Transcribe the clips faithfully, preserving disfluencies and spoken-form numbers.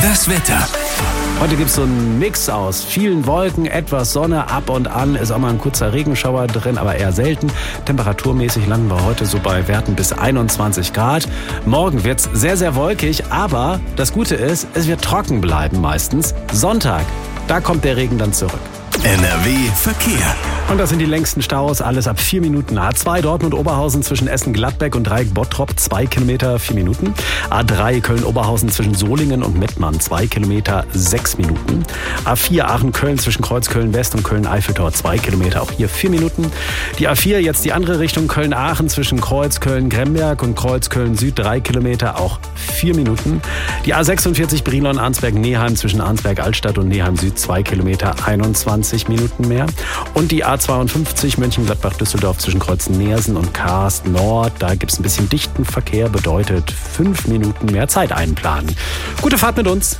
Das Wetter. Heute gibt es so einen Mix aus vielen Wolken, etwas Sonne, ab und an ist auch mal ein kurzer Regenschauer drin, aber eher selten. Temperaturmäßig landen wir heute so bei Werten bis einundzwanzig Grad. Morgen wird es sehr, sehr wolkig, aber das Gute ist, es wird trocken bleiben meistens. Sonntag, da kommt der Regen dann zurück. N R W Verkehr. Und das sind die längsten Staus, alles ab vier Minuten. A zwei Dortmund-Oberhausen zwischen Essen-Gladbeck und Dreieck-Bottrop, zwei Kilometer, vier Minuten. A drei Köln-Oberhausen zwischen Solingen und Mettmann, zwei Kilometer, sechs Minuten. A vier Aachen-Köln zwischen Kreuzköln-West und Köln-Eiffeltor, zwei Kilometer, auch hier vier Minuten. Die A vier jetzt die andere Richtung, Köln-Aachen zwischen Kreuzköln-Gremberg und Kreuzköln-Süd, drei Kilometer, auch vier Minuten. Die A sechsundvierzig Brilon-Arnsberg-Neheim zwischen Arnsberg-Altstadt und Neheim-Süd, zwei Kilometer, einundzwanzig Minuten mehr. Und die A zweiundfünfzig Mönchengladbach-Düsseldorf zwischen Kreuzen-Neersen und Karst Nord. Da gibt es ein bisschen dichten Verkehr, bedeutet fünf Minuten mehr Zeit einplanen. Gute Fahrt mit uns.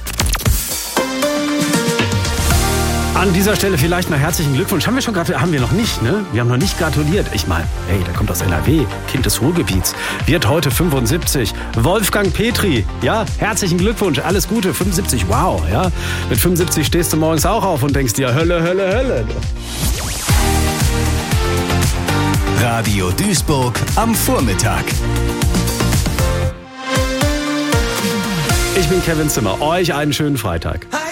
An dieser Stelle vielleicht mal herzlichen Glückwunsch. Haben wir schon gratuliert? Haben wir noch nicht, ne? Wir haben noch nicht gratuliert. Ich meine, hey, der kommt aus N R W, Kind des Ruhrgebiets. Wird heute fünfundsiebzig. Wolfgang Petri, ja, herzlichen Glückwunsch. Alles Gute, fünfundsiebzig, wow, ja. Mit fünfundsiebzig stehst du morgens auch auf und denkst dir, Hölle, Hölle, Hölle. Radio Duisburg am Vormittag. Ich bin Kevin Zimmer. Euch einen schönen Freitag.